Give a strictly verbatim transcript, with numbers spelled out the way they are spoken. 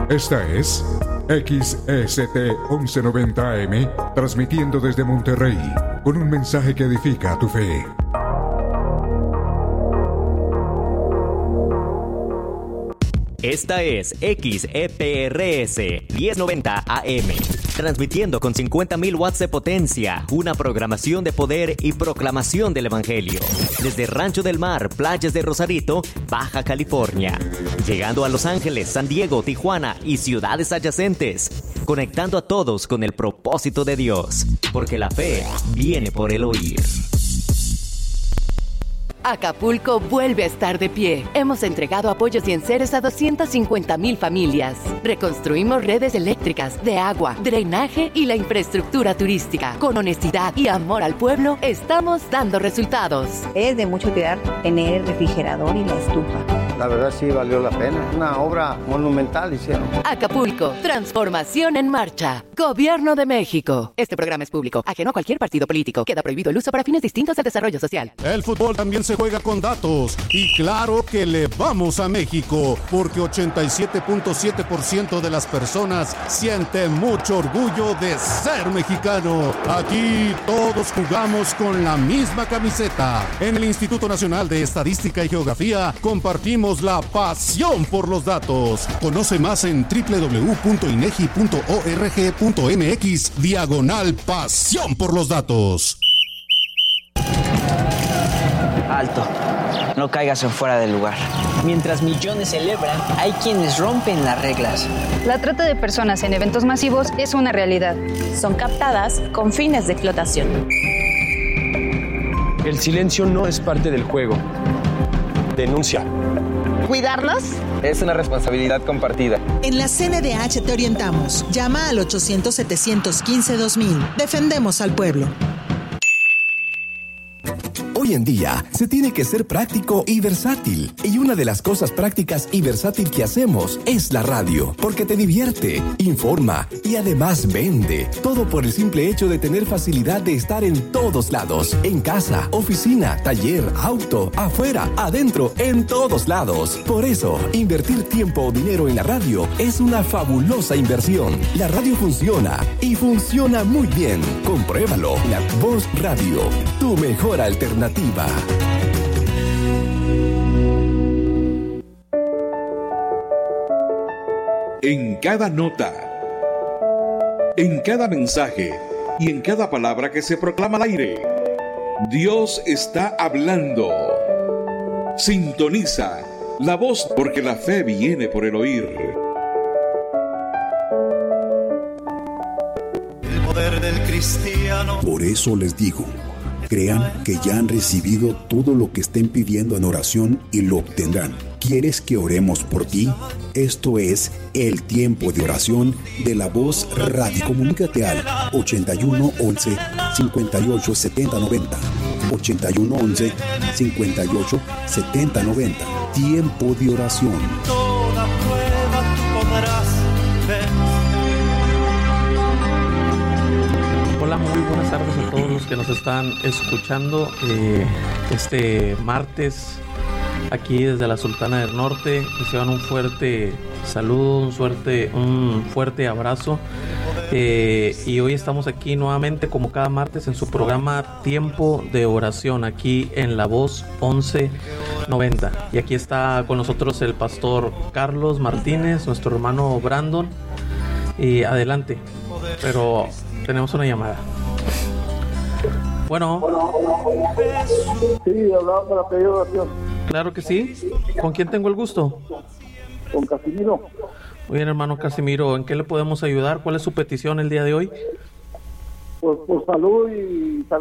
Esta es X S T once noventa A M, transmitiendo desde Monterrey, con un mensaje que edifica tu fe. Esta es X E P R S diez noventa A M, transmitiendo con cincuenta mil watts de potencia, una programación de poder y proclamación del Evangelio. Desde Rancho del Mar, playas de Rosarito, Baja California. Llegando a Los Ángeles, San Diego, Tijuana y ciudades adyacentes. Conectando a todos con el propósito de Dios. Porque la fe viene por el oír. Acapulco vuelve a estar de pie. Hemos entregado apoyos y enseres a doscientas cincuenta mil familias. Reconstruimos redes eléctricas, de agua, drenaje y la infraestructura turística. Con honestidad y amor al pueblo, estamos dando resultados. Es de mucha utilidad tener el refrigerador y la estufa. La verdad sí valió la pena. Una obra monumental hicieron. Acapulco, transformación en marcha. Gobierno de México. Este programa es público, ajeno a cualquier partido político. Queda prohibido el uso para fines distintos al desarrollo social. El fútbol también se juega con datos. Y claro que le vamos a México, porque ochenta y siete punto siete por ciento de las personas sienten mucho orgullo de ser mexicano. Aquí todos jugamos con la misma camiseta. En el Instituto Nacional de Estadística y Geografía compartimos la pasión por los datos. Conoce más en doble u doble u doble u punto inegi punto org punto m x diagonal pasión por los datos. Alto, no caigas en fuera del lugar. Mientras millones celebran, hay quienes rompen las reglas. La trata de personas en eventos masivos es una realidad. Son captadas con fines de explotación. El silencio no es parte del juego. Denuncia. ¿Cuidarnos? Es una responsabilidad compartida. En la C N D H te orientamos. Llama al ochocientos, setecientos quince, dos mil. Defendemos al pueblo. Hoy en día se tiene que ser práctico y versátil. Y una de las cosas prácticas y versátil que hacemos es la radio. Porque te divierte, informa y además vende. Todo por el simple hecho de tener facilidad de estar en todos lados. En casa, oficina, taller, auto, afuera, adentro, en todos lados. Por eso, invertir tiempo o dinero en la radio es una fabulosa inversión. La radio funciona y funciona muy bien. Compruébalo. La Voz Radio, tu mejor alternativa. En cada nota, en cada mensaje y en cada palabra que se proclama al aire, Dios está hablando. Sintoniza la voz, porque la fe viene por el oír. El poder del cristiano. Por eso les digo, crean que ya han recibido todo lo que estén pidiendo en oración y lo obtendrán. ¿Quieres que oremos por ti? Esto es el tiempo de oración de La Voz Radio. Comunícate al ochenta y uno once, cincuenta y ocho, setenta, noventa. ochenta y uno once, cincuenta y ocho, setenta, noventa. Tiempo de oración. Toda prueba tú podrás ver. Hola, muy buenas tardes a todos los que nos están escuchando eh, este martes aquí desde la Sultana del Norte. Reciban un fuerte saludo, un fuerte, un fuerte abrazo. Eh, y hoy estamos aquí nuevamente como cada martes en su programa Tiempo de Oración, aquí en La Voz once noventa. Y aquí está con nosotros el pastor Carlos Martínez, nuestro hermano Brandon. Y adelante, pero tenemos una llamada. Bueno. Sí, hablaba para pedir oración. Claro que sí. ¿Con quién tengo el gusto? Con Casimiro. Muy bien, hermano Casimiro, ¿en qué le podemos ayudar? ¿Cuál es su petición el día de hoy? Pues por salud y salud.